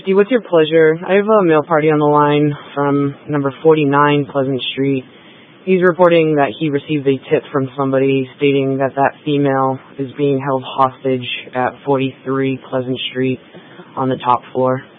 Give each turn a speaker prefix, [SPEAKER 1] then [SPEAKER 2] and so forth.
[SPEAKER 1] What's your pleasure? I have a mail party on the line from number 49 Pleasant Street. He's reporting that he received a tip from somebody stating that female is being held hostage at 43 Pleasant Street on the top floor.